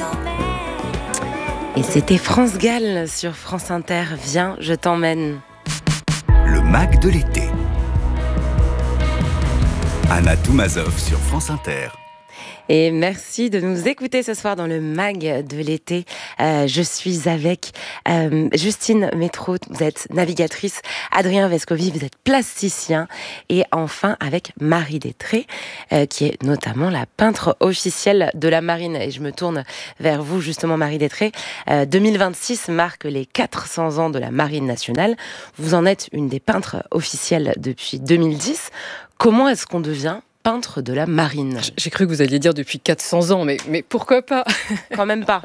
Et c'était France Gall sur France Inter. Viens, je t'emmène. Le MAG de l'été. Anna Toumazov sur France Inter. Et merci de nous écouter ce soir dans le MAG de l'été. Je suis avec Justine Métro, vous êtes navigatrice, Adrien Vescovi, vous êtes plasticien, et enfin avec Marie Détré, qui est notamment la peintre officielle de la marine. Et je me tourne vers vous justement, Marie Détré. 2026 marque les 400 ans de la marine nationale. Vous en êtes une des peintres officielles depuis 2010. Comment est-ce qu'on devient peintre de la marine? J'ai cru que vous alliez dire depuis 400 ans, mais pourquoi pas? Quand même pas.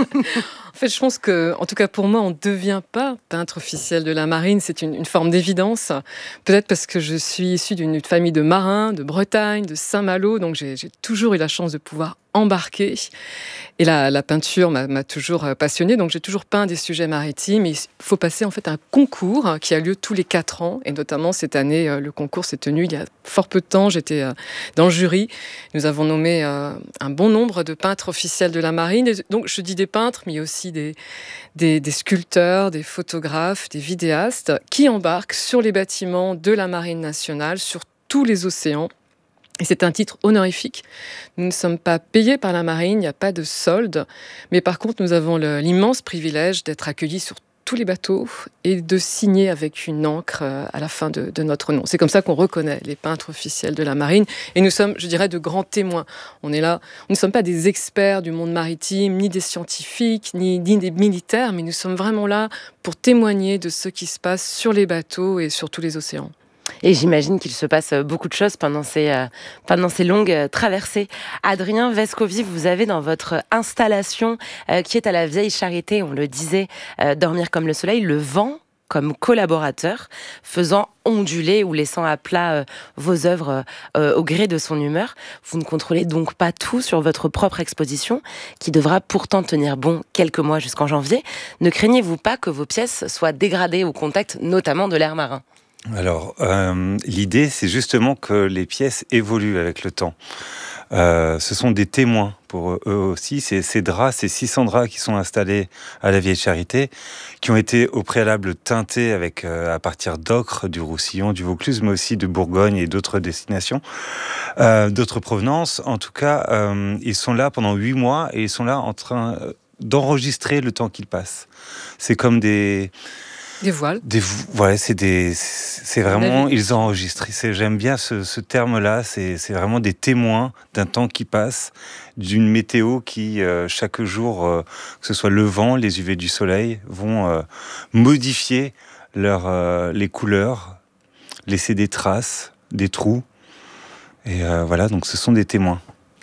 En fait, je pense que, en tout cas pour moi, on ne devient pas peintre officiel de la marine. C'est une forme d'évidence. Peut-être parce que je suis issue d'une famille de marins, de Bretagne, de Saint-Malo, donc j'ai toujours eu la chance de pouvoir embarquer. Et la peinture m'a toujours passionnée, donc j'ai toujours peint des sujets maritimes. Il faut passer en fait un concours qui a lieu tous les 4 ans, et notamment cette année, le concours s'est tenu il y a fort peu de temps. J'étais dans le jury. Nous avons nommé un bon nombre de peintres officiels de la marine. Et donc je dis des peintres, mais aussi des sculpteurs, des photographes, des vidéastes qui embarquent sur les bâtiments de la marine nationale, sur tous les océans. Et c'est un titre honorifique. Nous ne sommes pas payés par la marine, il n'y a pas de solde. Mais par contre, nous avons l'immense privilège d'être accueillis sur tous les bateaux et de signer avec une encre à la fin de notre nom. C'est comme ça qu'on reconnaît les peintres officiels de la marine. Et nous sommes, je dirais, de grands témoins. On est là, nous ne sommes pas des experts du monde maritime, ni des scientifiques, ni des militaires, mais nous sommes vraiment là pour témoigner de ce qui se passe sur les bateaux et sur tous les océans. Et j'imagine qu'il se passe beaucoup de choses pendant ces longues traversées. Adrien Vescovi, vous avez dans votre installation qui est à la Vieille Charité, on le disait, Dormir comme le soleil, le vent comme collaborateur, faisant onduler ou laissant à plat vos œuvres au gré de son humeur. Vous ne contrôlez donc pas tout sur votre propre exposition, qui devra pourtant tenir bon quelques mois jusqu'en janvier. Ne craignez-vous pas que vos pièces soient dégradées au contact notamment de l'air marin ? Alors, l'idée, c'est justement que les pièces évoluent avec le temps. Ce sont des témoins pour eux aussi. Ces draps, ces 600 draps qui sont installés à la Vieille Charité, qui ont été au préalable teintés avec, à partir d'ocre, du Roussillon, du Vaucluse, mais aussi de Bourgogne et d'autres destinations, d'autres provenances. En tout cas, ils sont là pendant 8 mois et ils sont là en train d'enregistrer le temps qu'ils passent. C'est comme des voiles. Ouais, c'est vraiment, ils enregistrent. J'aime bien ce terme-là. C'est vraiment des témoins d'un temps qui passe, d'une météo qui, chaque jour, que ce soit le vent, les UV du soleil, vont modifier les couleurs, laisser des traces, des trous. Et voilà, donc ce sont des témoins.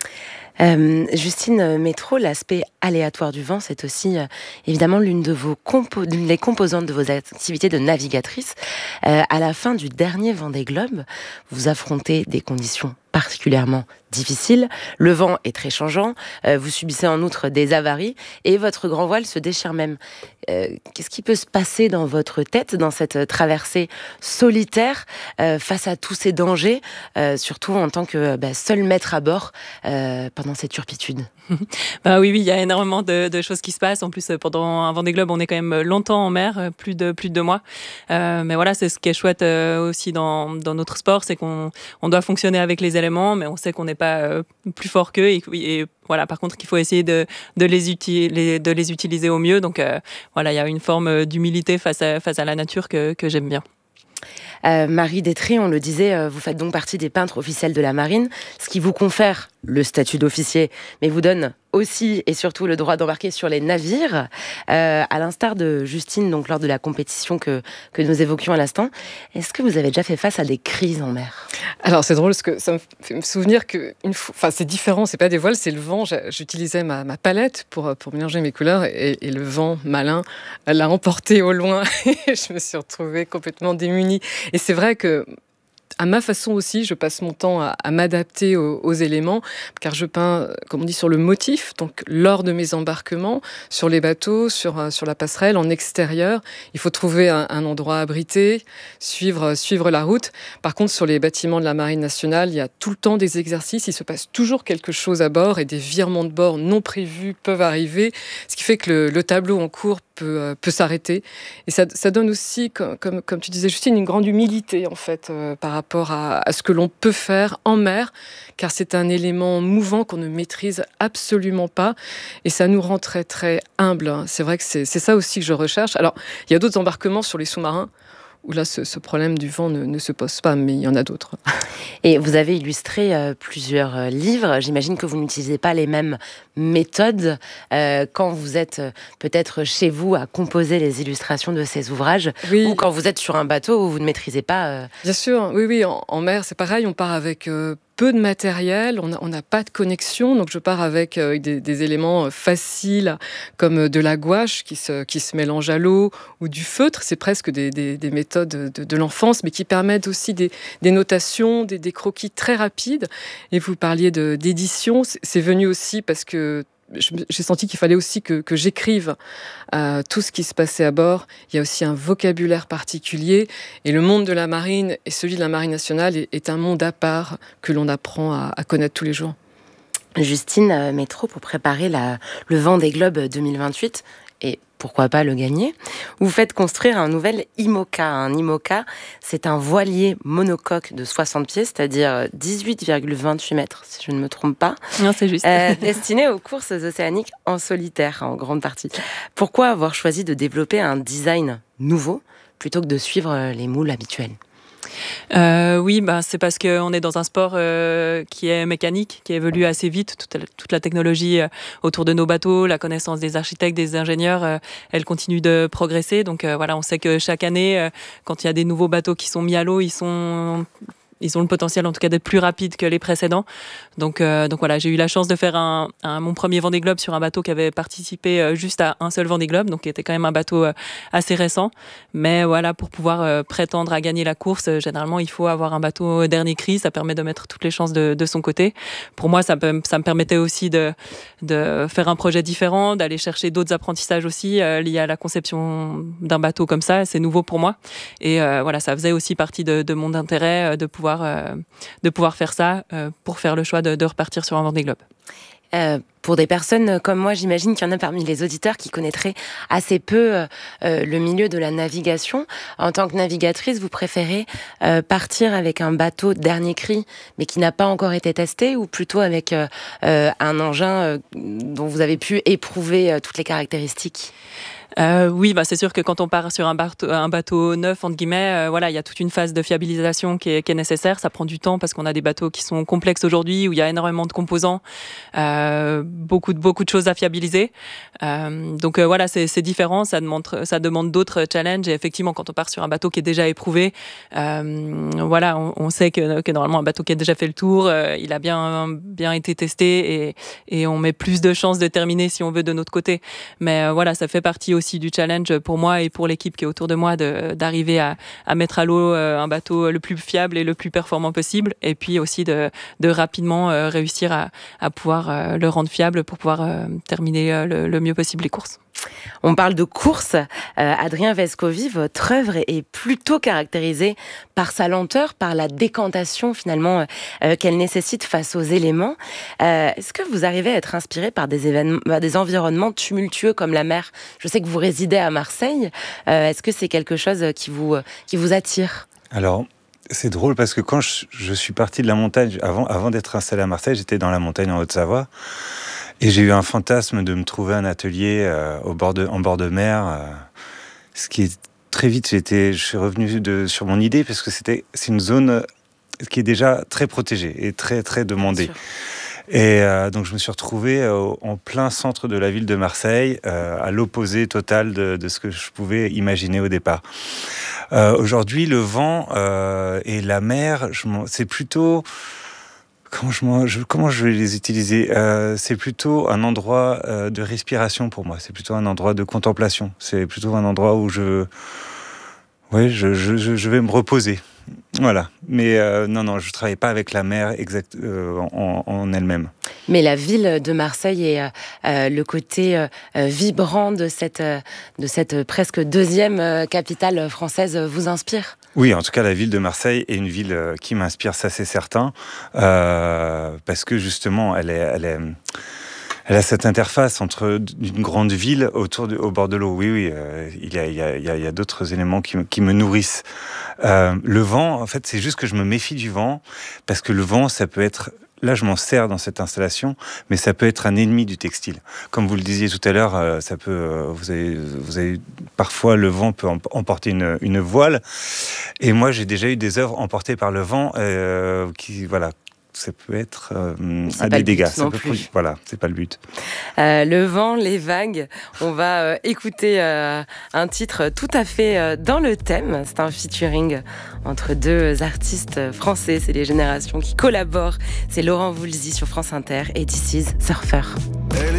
Justine Métro, l'aspect aléatoire du vent, c'est aussi évidemment l'une des composantes de vos activités de navigatrice. À la fin du dernier Vendée Globe, vous affrontez des conditions particulièrement difficiles. Le vent est très changeant, vous subissez en outre des avaries et votre grand voile se déchire même. Qu'est-ce qui peut se passer dans votre tête, dans cette traversée solitaire, face à tous ces dangers, surtout en tant que seul maître à bord pendant ces turpitudes? Oui, il y a énormément de choses qui se passent. En plus, pendant un Vendée Globe, on est quand même longtemps en mer, plus de 2 mois. Mais voilà, c'est ce qui est chouette aussi dans notre sport, c'est qu'on doit fonctionner avec les éléments, mais on sait qu'on n'est pas plus fort qu'eux. Et voilà, par contre, qu'il faut essayer de les utiliser au mieux. Donc voilà, il y a une forme d'humilité face à la nature que j'aime bien. Marie Détré, on le disait, vous faites donc partie des peintres officiels de la marine, ce qui vous confère le statut d'officier, mais vous donne aussi et surtout le droit d'embarquer sur les navires, à l'instar de Justine, donc lors de la compétition que nous évoquions à l'instant. Est-ce que vous avez déjà fait face à des crises en mer? Alors c'est drôle parce que ça me fait me souvenir que c'est différent, c'est pas des voiles, c'est le vent. J'utilisais ma palette pour mélanger mes couleurs et le vent malin l'a emporté au loin et je me suis retrouvée complètement démunie. Et c'est vrai que à ma façon aussi, je passe mon temps à m'adapter aux éléments, car je peins, comme on dit, sur le motif, donc lors de mes embarquements, sur les bateaux, sur la passerelle, en extérieur. Il faut trouver un endroit abrité, suivre la route. Par contre, sur les bâtiments de la Marine nationale, il y a tout le temps des exercices, il se passe toujours quelque chose à bord et des virements de bord non prévus peuvent arriver, ce qui fait que le tableau en cours peut s'arrêter. Et ça donne aussi, comme tu disais Justine, une grande humilité en fait par rapport à ce que l'on peut faire en mer, car c'est un élément mouvant qu'on ne maîtrise absolument pas et ça nous rend très très humbles. Hein. C'est vrai que c'est ça aussi que je recherche. Alors, il y a d'autres embarquements sur les sous-marins où là, ce problème du vent ne se pose pas, mais il y en a d'autres. Et vous avez illustré plusieurs livres. J'imagine que vous n'utilisez pas les mêmes méthodes quand vous êtes peut-être chez vous à composer les illustrations de ces ouvrages, Oui. ou quand vous êtes sur un bateau où vous ne maîtrisez pas... Bien sûr, oui, en mer, c'est pareil, on part avec peu de matériel, on n'a pas de connexion, donc je pars avec des éléments faciles, comme de la gouache qui se mélange à l'eau, ou du feutre, c'est presque des méthodes de l'enfance, mais qui permettent aussi des notations, des croquis très rapides. Et vous parliez d'édition, c'est venu aussi parce que j'ai senti qu'il fallait aussi que j'écrive tout ce qui se passait à bord. Il y a aussi un vocabulaire particulier. Et le monde de la marine et celui de la Marine nationale est un monde à part que l'on apprend à connaître tous les jours. Justine Métro, pour préparer le Vendée Globe 2028, et pourquoi pas le gagner, vous faites construire un nouvel IMOCA. Un IMOCA, c'est un voilier monocoque de 60 pieds, c'est-à-dire 18,28 mètres, si je ne me trompe pas. Non, c'est juste. Destiné aux courses océaniques en solitaire, en grande partie. Pourquoi avoir choisi de développer un design nouveau plutôt que de suivre les moules habituels ? Oui, c'est parce qu'on est dans un sport qui est mécanique, qui évolue assez vite. Toute la technologie autour de nos bateaux, la connaissance des architectes, des ingénieurs, elle continue de progresser. Donc voilà, on sait que chaque année, quand il y a des nouveaux bateaux qui sont mis à l'eau, ils ont le potentiel en tout cas d'être plus rapides que les précédents. Donc voilà, j'ai eu la chance de faire mon premier Vendée Globe sur un bateau qui avait participé juste à un seul Vendée Globe, donc qui était quand même un bateau assez récent. Mais voilà, pour pouvoir prétendre à gagner la course, généralement il faut avoir un bateau dernier cri, ça permet de mettre toutes les chances de son côté. Pour moi, ça me permettait aussi de faire un projet différent, d'aller chercher d'autres apprentissages aussi liés à la conception d'un bateau comme ça. C'est nouveau pour moi. Et voilà, ça faisait aussi partie de mon intérêt de pouvoir faire ça pour faire le choix de repartir sur un Vendée Globe. Pour des personnes comme moi, j'imagine qu'il y en a parmi les auditeurs qui connaîtraient assez peu le milieu de la navigation. En tant que navigatrice, vous préférez partir avec un bateau dernier cri, mais qui n'a pas encore été testé, ou plutôt avec un engin dont vous avez pu éprouver toutes les caractéristiques ? Oui, c'est sûr que quand on part sur un bateau neuf, entre guillemets, voilà, il y a toute une phase de fiabilisation qui est nécessaire. Ça prend du temps parce qu'on a des bateaux qui sont complexes aujourd'hui, où il y a énormément de composants, beaucoup de choses à fiabiliser. Donc voilà, c'est différent. Ça demande d'autres challenges. Et effectivement, quand on part sur un bateau qui est déjà éprouvé, voilà, on sait que normalement un bateau qui a déjà fait le tour, il a bien été testé et on met plus de chances de terminer si on veut de notre côté. Mais voilà, ça fait partie aussi du challenge pour moi et pour l'équipe qui est autour de moi d'arriver à mettre à l'eau un bateau le plus fiable et le plus performant possible, et puis aussi de rapidement réussir à pouvoir le rendre fiable pour pouvoir terminer le mieux possible les courses. On parle de course. Adrien Vescovi, votre œuvre est plutôt caractérisée par sa lenteur, par la décantation finalement qu'elle nécessite face aux éléments. Est-ce que vous arrivez à être inspiré par des environnements tumultueux comme la mer ? Je sais que vous résidez à Marseille. Est-ce que c'est quelque chose qui vous attire ? Alors, c'est drôle parce que quand je suis parti de la montagne, avant d'être installé à Marseille, j'étais dans la montagne en Haute-Savoie. Et j'ai eu un fantasme de me trouver un atelier en bord de mer. Ce qui est très vite, je suis revenu sur mon idée parce que c'est une zone qui est déjà très protégée et très très demandée. Et donc je me suis retrouvé en plein centre de la ville de Marseille, à l'opposé total de ce que je pouvais imaginer au départ. Aujourd'hui, le vent et la mer, c'est plutôt... Comment je vais les utiliser ? C'est plutôt un endroit de respiration pour moi. C'est plutôt un endroit de contemplation. C'est plutôt un endroit où je vais me reposer. Voilà. Mais non, je travaille pas avec la mer en elle-même. Mais la ville de Marseille et le côté vibrant de cette presque deuxième capitale française vous inspire ? Oui, en tout cas, la ville de Marseille est une ville qui m'inspire, ça c'est certain, parce que justement, elle a cette interface entre une grande ville au bord de l'eau. Oui, il y a d'autres éléments qui me nourrissent. Le vent, en fait, c'est juste que je me méfie du vent, parce que le vent, ça peut être... Là, je m'en sers dans cette installation, mais ça peut être un ennemi du textile. Comme vous le disiez tout à l'heure, ça peut, vous avez parfois le vent peut emporter une voile. Et moi, j'ai déjà eu des œuvres emportées par le vent, ça peut être à des dégâts. Voilà, c'est pas le but. Le vent, les vagues. On va écouter un titre tout à fait dans le thème. C'est un featuring entre deux artistes français. C'est les générations qui collaborent. C'est Laurent Voulzy sur France Inter et This Is Surfer.